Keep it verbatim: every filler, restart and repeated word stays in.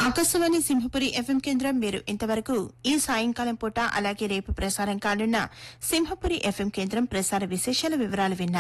Akashvani Simhapuri FM కేంద్రం మీరు ఇంతవరకు ఈ సాయంకాలం పూట అలాగే రేపు ప్రసారం కానున్న సింహపురి ఎఫ్ఎం కేంద్రం ప్రసార విశేషాల వివరాలు విన్నారు.